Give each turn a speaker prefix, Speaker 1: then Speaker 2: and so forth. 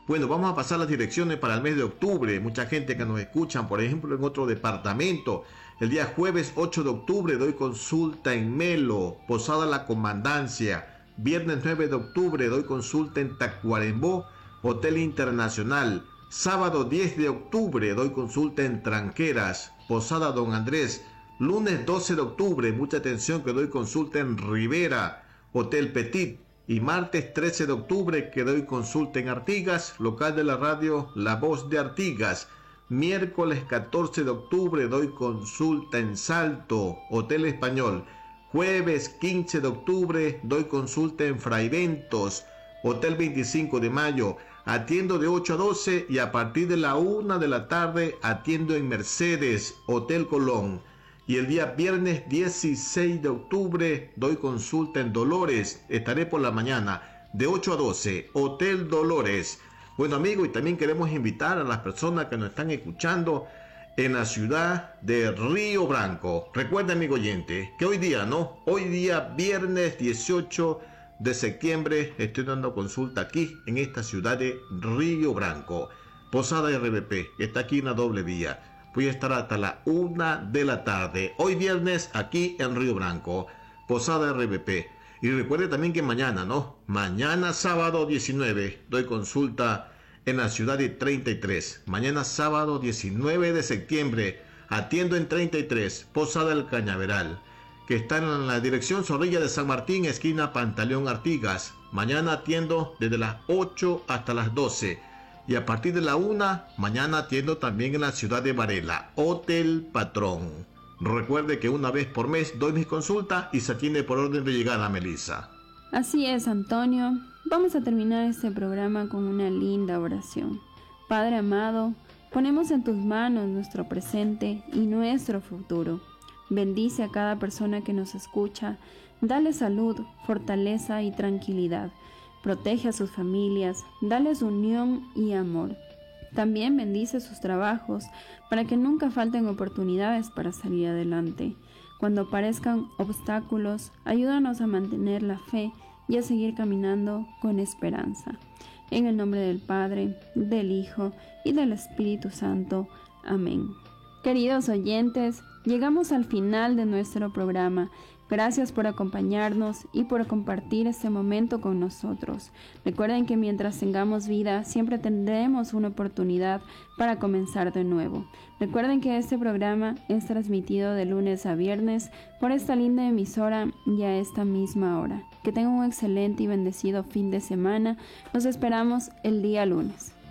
Speaker 1: Bueno, vamos a pasar las direcciones para el mes de octubre. Mucha gente que nos escuchan, por ejemplo, en otro departamento. El día jueves 8 de octubre doy consulta en Melo, Posada La Comandancia. Viernes 9 de octubre doy consulta en Tacuarembó, Hotel Internacional. Sábado 10 de octubre doy consulta en Tranqueras, Posada Don Andrés. Lunes 12 de octubre, mucha atención que doy consulta en Rivera, Hotel Petit. Y martes 13 de octubre que doy consulta en Artigas, local de la radio La Voz de Artigas. Miércoles 14 de octubre doy consulta en Salto, Hotel Español. Jueves 15 de octubre doy consulta en Fraiventos, Hotel 25 de Mayo. Atiendo de 8 a 12 y a partir de la 1 de la tarde atiendo en Mercedes, Hotel Colón. Y el día viernes 16 de octubre doy consulta en Dolores. Estaré por la mañana de 8 a 12, Hotel Dolores. Bueno, amigos, y también queremos invitar a las personas que nos están escuchando en la ciudad de Río Branco. Recuerda, amigo oyente, que hoy día, Hoy día, viernes 18 de septiembre, estoy dando consulta aquí en esta ciudad de Río Branco. Posada RBP, que está aquí en la doble vía. Voy a estar hasta la 1 de la tarde. Hoy viernes aquí en Río Branco. Posada RBP. Y recuerde también que mañana, Mañana sábado 19 doy consulta en la ciudad de 33. Mañana sábado 19 de septiembre atiendo en 33, Posada El Cañaveral, que está en la dirección Zorrilla de San Martín, esquina Pantaleón Artigas. Mañana atiendo desde las 8 hasta las 12. Y a partir de la 1, mañana atiendo también en la ciudad de Varela, Hotel Patrón. Recuerde que una vez por mes doy mis consultas y se atiende por orden de llegada, Melissa.
Speaker 2: Así es, Antonio. Vamos a terminar este programa con una linda oración. Padre amado, ponemos en tus manos nuestro presente y nuestro futuro. Bendice a cada persona que nos escucha, dale salud, fortaleza y tranquilidad. Protege a sus familias, dales unión y amor. También bendice sus trabajos para que nunca falten oportunidades para salir adelante. Cuando parezcan obstáculos, ayúdanos a mantener la fe y a seguir caminando con esperanza. En el nombre del Padre, del Hijo y del Espíritu Santo. Amén. Queridos oyentes, llegamos al final de nuestro programa. Gracias por acompañarnos y por compartir este momento con nosotros. Recuerden que mientras tengamos vida, siempre tendremos una oportunidad para comenzar de nuevo. Recuerden que este programa es transmitido de lunes a viernes por esta linda emisora y a esta misma hora. Que tengan un excelente y bendecido fin de semana. Nos esperamos el día lunes.